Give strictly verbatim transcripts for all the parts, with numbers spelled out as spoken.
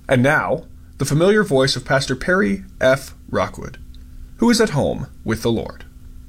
And now, the familiar voice of Pastor Perry F. Rockwood, who is at home with the Lord.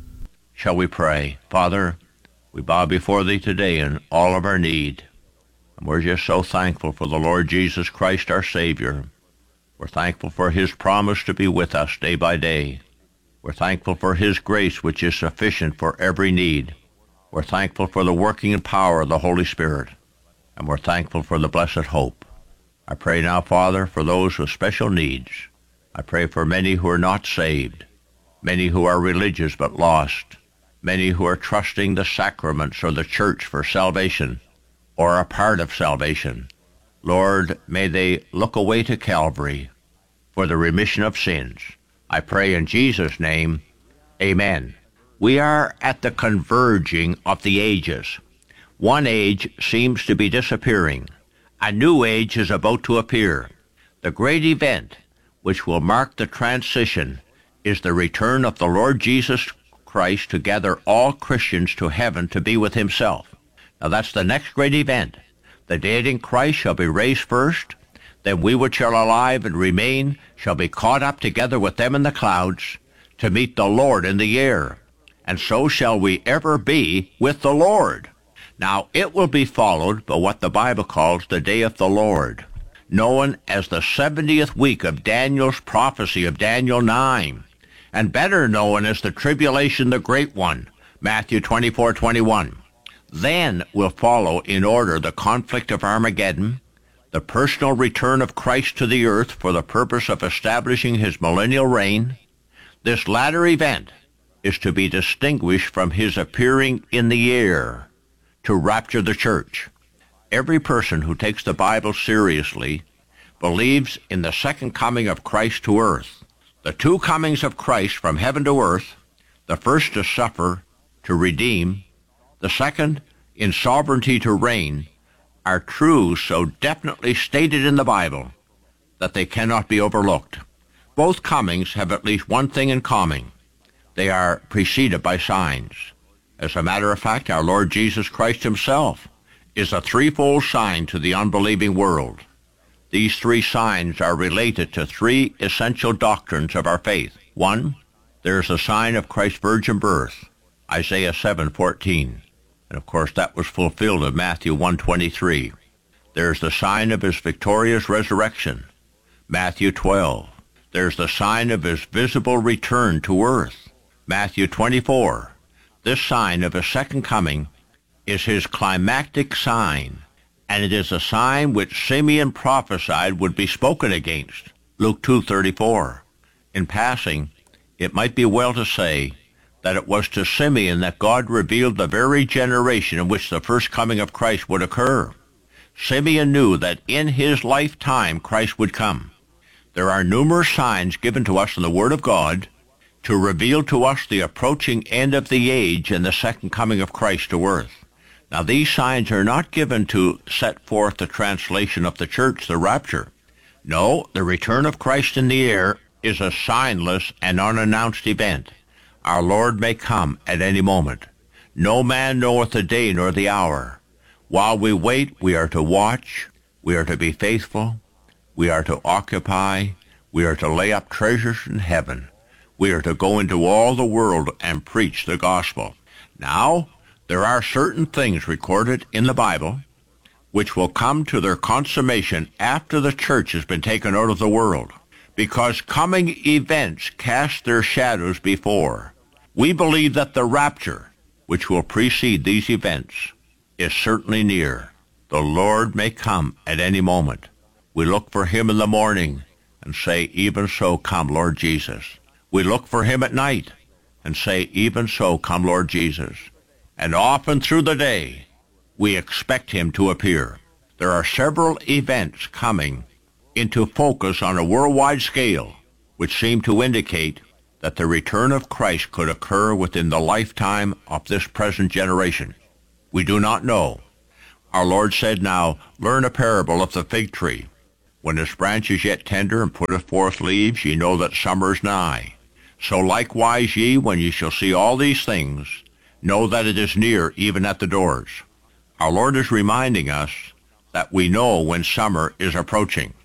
Shall we pray? Father, we bow before Thee today in all of our need. And we're just so thankful for the Lord Jesus Christ, our Savior. We're thankful for His promise to be with us day by day. We're thankful for His grace, which is sufficient for every need. We're thankful for the working and power of the Holy Spirit. And we're thankful for the blessed hope. I pray now, Father, for those with special needs. I pray for many who are not saved, many who are religious but lost, many who are trusting the sacraments or the church for salvation or a part of salvation. Lord, may they look away to Calvary for the remission of sins. I pray in Jesus' name, amen. We are at the converging of the ages. One age seems to be disappearing. A new age is about to appear. The great event which will mark the transition is the return of the Lord Jesus Christ to gather all Christians to heaven to be with Himself. Now that's the next great event. The dead in Christ shall be raised first, then we which are alive and remain shall be caught up together with them in the clouds to meet the Lord in the air, and so shall we ever be with the Lord. Now, it will be followed by what the Bible calls the day of the Lord, known as the seventieth week of Daniel's prophecy of Daniel nine, and better known as the tribulation, the great one, Matthew twenty-four twenty-one. Then will follow in order the conflict of Armageddon, the personal return of Christ to the earth for the purpose of establishing His millennial reign. This latter event is to be distinguished from His appearing in the air to rapture the church. Every person who takes the Bible seriously believes in the second coming of Christ to earth. The two comings of Christ from heaven to earth, the first to suffer, to redeem, the second in sovereignty to reign, are true so definitely stated in the Bible that they cannot be overlooked. Both comings have at least one thing in common. They are preceded by signs. As a matter of fact, our Lord Jesus Christ Himself is a threefold sign to the unbelieving world. These three signs are related to three essential doctrines of our faith. One, there is a sign of Christ's virgin birth, Isaiah seven fourteen. And of course that was fulfilled in Matthew one twenty-three. There's the sign of His victorious resurrection, Matthew twelve. There's the sign of His visible return to earth, Matthew twenty-four. This sign of His second coming is His climactic sign, and it is a sign which Simeon prophesied would be spoken against, Luke two thirty-four. In passing, it might be well to say that it was to Simeon that God revealed the very generation in which the first coming of Christ would occur. Simeon knew that in his lifetime Christ would come. There are numerous signs given to us in the Word of God to reveal to us the approaching end of the age and the second coming of Christ to earth. Now, these signs are not given to set forth the translation of the church, the rapture. No, the return of Christ in the air is a signless and unannounced event. Our Lord may come at any moment. No man knoweth the day nor the hour. While we wait, we are to watch, we are to be faithful, we are to occupy, we are to lay up treasures in heaven. We are to go into all the world and preach the gospel. Now, there are certain things recorded in the Bible which will come to their consummation after the church has been taken out of the world, because coming events cast their shadows before. We believe that the rapture, which will precede these events, is certainly near. The Lord may come at any moment. We look for Him in the morning and say, even so, come, Lord Jesus. We look for Him at night and say, even so, come, Lord Jesus. And often through the day, we expect Him to appear. There are several events coming into focus on a worldwide scale, which seem to indicate that the return of Christ could occur within the lifetime of this present generation. We do not know. Our Lord said, now, learn a parable of the fig tree. When its branch is yet tender and putteth forth leaves, ye know that summer is nigh. So likewise ye, when ye shall see all these things, know that it is near, even at the doors. Our Lord is reminding us that we know when summer is approaching.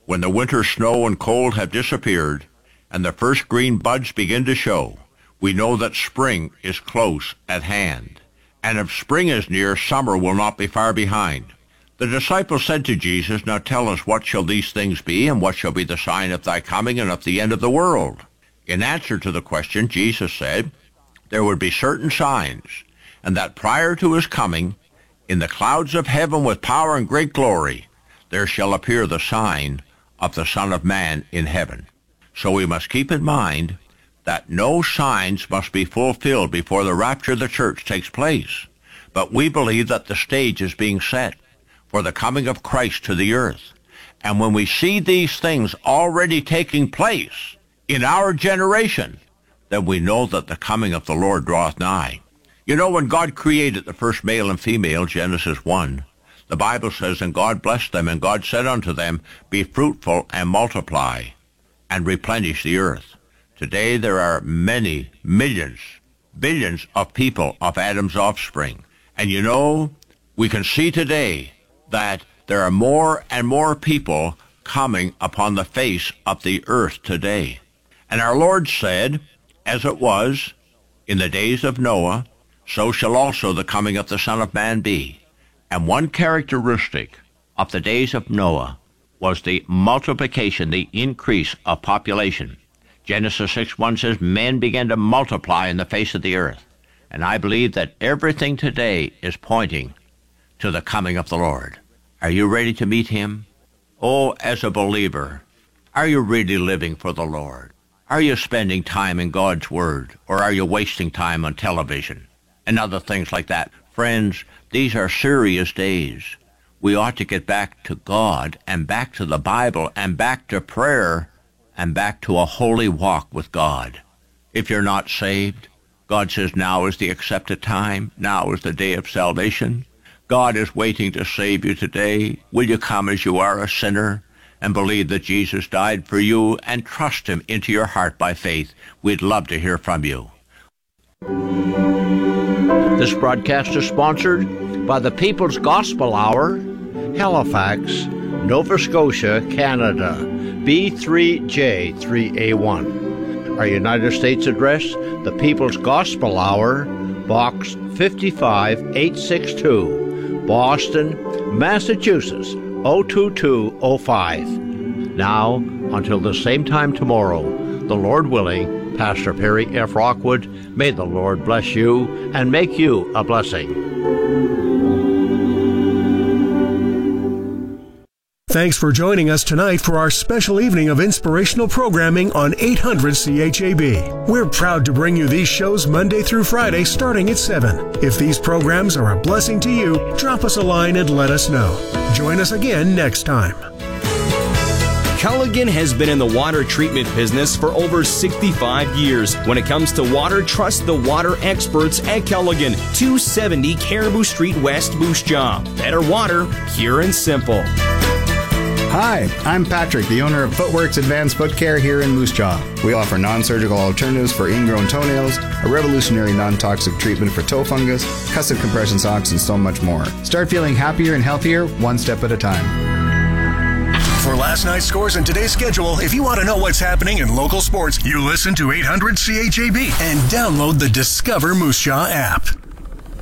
when the winter snow and cold have disappeared and the first green buds begin to show, we know that spring is close at hand. And if spring is near, summer will not be far behind. The disciples said to Jesus, "Now tell us, what shall these things be, and what shall be the sign of thy coming and of the end of the world?" In answer to the question, Jesus said there would be certain signs, and that prior to his coming, in the clouds of heaven with power and great glory, there shall appear the sign of the Son of Man in heaven. So we must keep in mind that no signs must be fulfilled before the rapture of the church takes place. But we believe that the stage is being set for the coming of Christ to the earth. And when we see these things already taking place in our generation, then we know that the coming of the Lord draweth nigh. You know, when God created the first male and female, Genesis one, the Bible says, "And God blessed them, and God said unto them, Be fruitful and multiply, and replenish the earth." Today there are many, millions, billions of people of Adam's offspring. And you know, we can see today that there are more and more people coming upon the face of the earth today. And our Lord said, "As it was in the days of Noah, so shall also the coming of the Son of Man be." And one characteristic of the days of Noah was the multiplication, the increase of population. Genesis six one says, men began to multiply in the face of the earth. And I believe that everything today is pointing to the coming of the Lord. Are you ready to meet him? Oh, as a believer, are you really living for the Lord? Are you spending time in God's Word, or are you wasting time on television and other things like that? Friends, these are serious days. We ought to get back to God and back to the Bible and back to prayer and back to a holy walk with God. If you're not saved, God says now is the accepted time. Now is the day of salvation. God is waiting to save you today. Will you come as you are, a sinner, and believe that Jesus died for you and trust him into your heart by faith? We'd love to hear from you. This broadcast is sponsored by the People's Gospel Hour, Halifax, Nova Scotia, Canada, B three J three A one. Our United States address, the People's Gospel Hour, Box fifty-five eight sixty-two, Boston, Massachusetts, oh two two oh five. Now, until the same time tomorrow, the Lord willing, Pastor Perry F. Rockwood, may the Lord bless you and make you a blessing. Thanks for joining us tonight for our special evening of inspirational programming on eight hundred C H A B. We're proud to bring you these shows Monday through Friday starting at seven. If these programs are a blessing to you, drop us a line and let us know. Join us again next time. Culligan has been in the water treatment business for over sixty-five years. When it comes to water, trust the water experts at Culligan, two seventy Caribou Street West, Moose Jaw. Better water, pure and simple. Hi, I'm Patrick, the owner of Footworks Advanced Foot Care here in Moose Jaw. We offer non-surgical alternatives for ingrown toenails, a revolutionary non-toxic treatment for toe fungus, custom compression socks, and so much more. Start feeling happier and healthier one step at a time. For last night's scores and today's schedule, if you want to know what's happening in local sports, you listen to eight hundred C H A B and download the Discover Moose Jaw app.